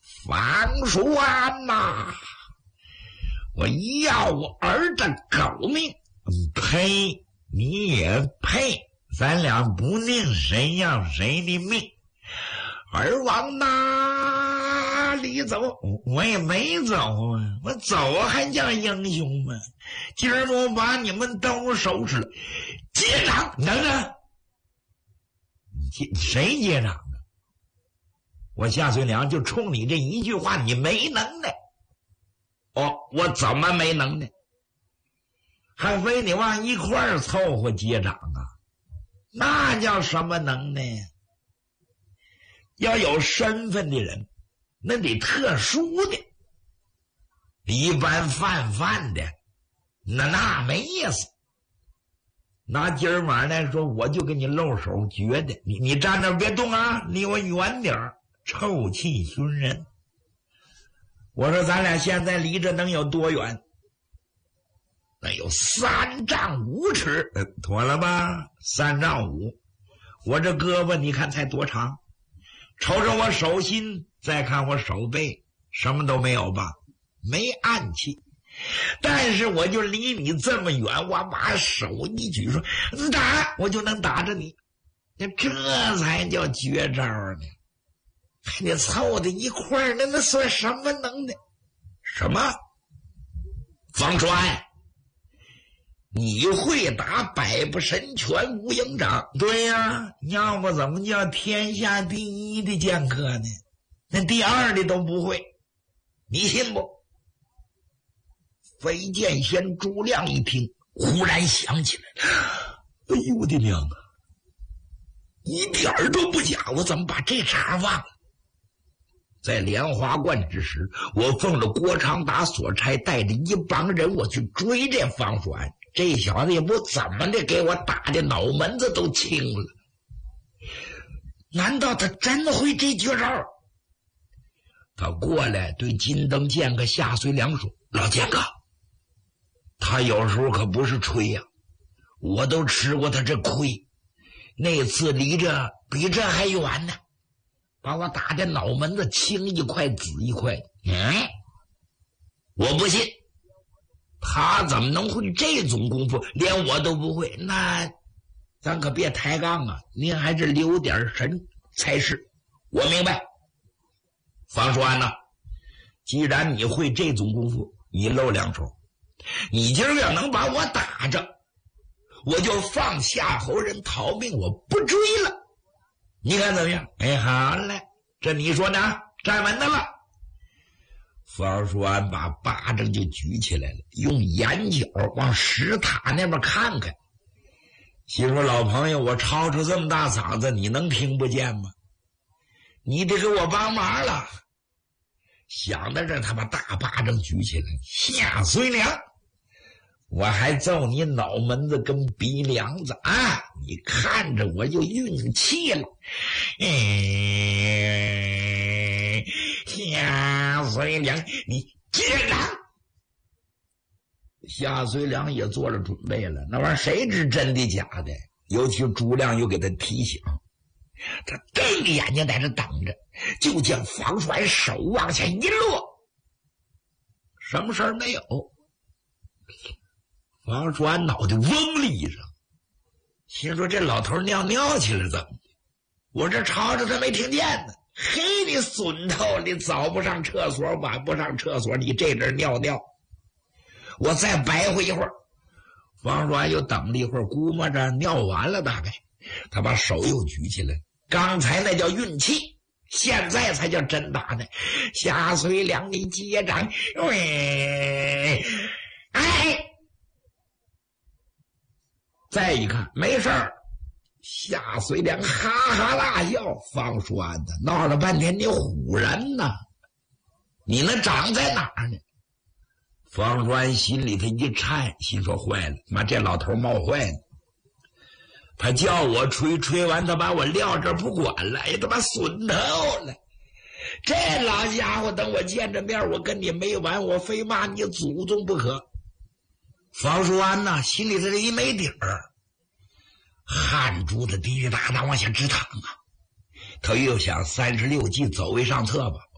方栓呐，我要我儿的狗命！ 呸！你也配！咱俩不定谁要谁的命。 儿往哪里走？ 我也没走啊，我走还叫英雄吗？今儿我把你们都收拾了。 接掌！ 等等，谁接掌呢？我夏随良就冲你这一句话，你没能耐。 哦，我怎么没能耐？ 还非得往一块儿凑合接掌啊？那叫什么能耐呀？ 要有身份的人，那得特殊的， 一般泛的，那没意思。拿今儿晚上来说，我就给你露手绝的，你站那别动啊，离我远点儿，臭气熏人。我说咱俩现在离着能有多远？ 那有3丈5尺， 妥了吧？3丈5，我这胳膊你看才多长？瞅瞅我手心，再看我手背，什么都没有吧？没暗器。但是我就离你这么远，我把手一举说打，我就能打着你，这才叫绝招呢。你凑在一块儿，那算什么能耐？ 什么？方栓，你会打百步神拳无影掌？ 对呀，要不怎么叫天下第一的剑客呢？那第2的都不会， 你信不？飞剑仙朱亮一听，忽然想起来，哎呦我的娘啊，一点儿都不假，我怎么把这茬忘了？在莲花观之时，我奉了郭长达所差，带着一帮人我去追这方栓，这小子也不怎么的，给我打的脑门子都青了。难道他真会这绝招？他过来对金灯剑客夏随良说，老剑客，他有时候可不是吹呀，我都吃过他这亏，那次离这比这还远呢，把我打的脑门子青一块紫一块。我不信，他怎么能会这种功夫，连我都不会？那咱可别抬杠啊，您还是留点神才是。我明白。方栓呢，既然你会这种功夫，你露2手，你今儿要能把我打着，我就放夏侯人逃命，我不追了，你看怎么样？ 哎，好嘞， 这你说呢？站稳当了。方栓把巴掌就举起来了，用眼角往石塔那边看看， 心说老朋友，我吵出这么大嗓子，你能听不见吗？ 你得给我帮忙了。想到这，他把大巴掌举起来，夏随良，我还揍你脑门子跟鼻梁子啊！你看着我就运气了。夏随良，你接掌！夏随良也做了准备了，那玩意儿谁知真的假的？尤其朱亮又给他提醒，他瞪着眼睛在这等着，就见方栓手往下一落，什么事儿没有。方栓脑袋嗡了一声，心说这老头尿尿去了怎么？我这吵着他没听见呢。嘿，你损头，你早不上厕所，晚不上厕所，你这阵尿尿，我再白活一会儿。方栓又等了一会儿，估摸着尿完了，大概他把手又举起来，刚才那叫运气，现在才叫真打呢。夏随良，你接掌！再一看没事儿，夏随良哈哈大笑，方栓的闹了半天你唬人呢，你那掌在哪儿呢？方栓心里头一颤，心说坏了，妈这老头冒坏了，他叫我吹，吹完他把我撂这不管了，哎他妈损头了。这老家伙等我见着面，我跟你没完，我非骂你祖宗不可。方栓呢，心里头这一没底儿，汗珠子滴滴答答往下直淌啊。他又想36计走为上策吧，